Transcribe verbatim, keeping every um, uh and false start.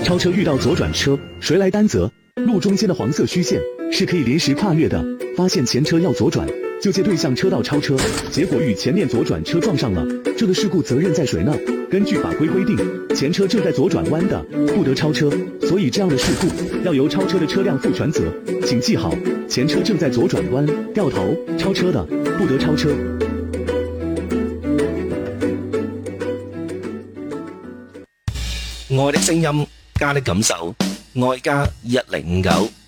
超车遇到左转车，谁来担责？路中间的黄色虚线是可以临时跨越的，发现前车要左转，就借对向车道超车，结果与前面左转车撞上了，这个事故责任在谁呢？根据法规规定，前车正在左转弯的，不得超车，所以这样的事故要由超车的车辆负全责。请记好，前车正在左转弯，掉頭超車的，不得超車。 愛的聲音，加的感受，愛加一零五九。